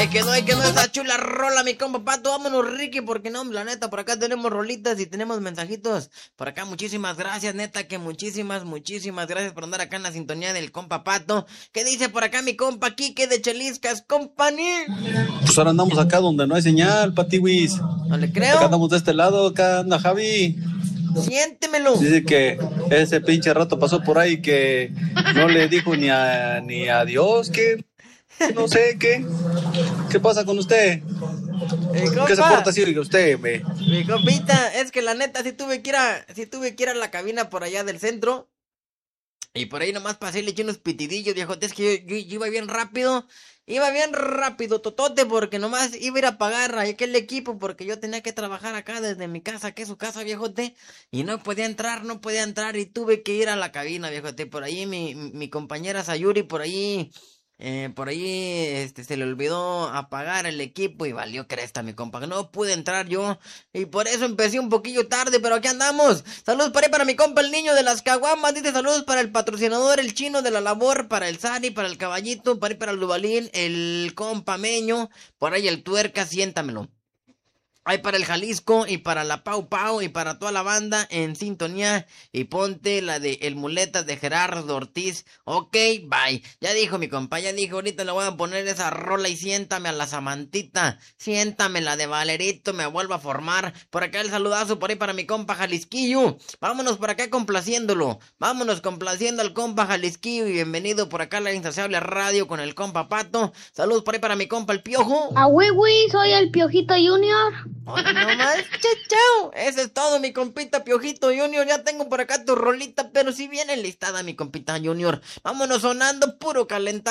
Ahí quedó esa chula rola, mi compa Pato. Vámonos, Ricky, porque no, la neta, por acá tenemos rolitas y tenemos mensajitos. Por acá, muchísimas gracias, neta, que muchísimas gracias por andar acá en la sintonía del compa Pato. ¿Qué dice por acá mi compa Quique de Cheliscas Company? Pues ahora andamos acá donde no hay señal, Patiwis. No le Acá creo. andamos de este lado, acá anda Javi. Siéntemelo. Dice que ese pinche rato pasó por ahí que no le dijo ni adiós, que no sé qué pasa con usted. ¿Por qué se porta así usted, me? Mi compita, es que la neta sí tuve que ir a la cabina por allá del centro. Y por ahí nomás pasé y le eché unos pitidillos, viejo. Es que yo iba bien rápido. Iba bien rápido, totote, porque nomás iba a ir a pagar a aquel equipo porque yo tenía que trabajar acá desde mi casa, que es su casa, viejote. Y no podía entrar y tuve que ir a la cabina, viejote. Por ahí mi compañera Sayuri, por ahí, se le olvidó apagar el equipo y valió cresta, mi compa. No pude entrar yo y por eso empecé un poquillo tarde, pero aquí andamos. Saludos para mi compa el niño de las caguamas. Dice saludos para el patrocinador, el chino de la labor, para el Sani, para el caballito, para el Dubalín, el compa Meño, por ahí el tuerca, siéntamelo. Hay para el Jalisco y para la Pau Pau y para toda la banda en sintonía. Y ponte la de El Muletas de Gerardo Ortiz. Ok, bye. Ya dijo mi compa, ya dijo. Ahorita le voy a poner esa rola y siéntame a la Samantita. Siéntame la de Valerito, me vuelvo a formar. Por acá el saludazo por ahí para mi compa Jalisquillo. Vámonos por acá complaciéndolo. Vámonos complaciendo al compa Jalisquillo. Y bienvenido por acá a la Insaciable Radio con el compa Pato. Saludos por ahí para mi compa el Piojo. Ah, güey, soy el Piojito Junior. Hola, no más, chao. Ese es todo, mi compita Piojito Junior. Ya tengo por acá tu rolita, pero si viene listada, mi compita Junior. Vámonos sonando puro calentar.